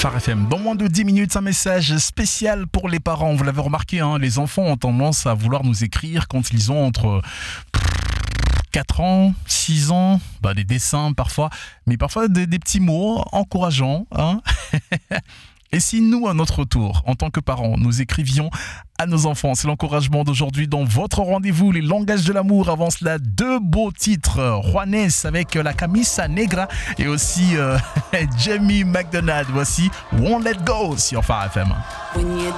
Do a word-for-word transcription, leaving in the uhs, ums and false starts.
Phare F M. Dans moins de dix minutes, un message spécial pour les parents. Vous l'avez remarqué, hein, les enfants ont tendance à vouloir nous écrire quand ils ont entre quatre ans, six ans, bah, des dessins parfois, mais parfois des, des petits mots encourageants. Hein. Et si nous, à notre tour, en tant que parents, nous écrivions à nos enfants, c'est l'encouragement d'aujourd'hui dans votre rendez-vous, les langages de l'amour. Avant cela, deux beaux titres, Juanes avec la Camisa Negra et aussi euh, Jamie McDonald. Voici Won't Let Go sur Phare F M.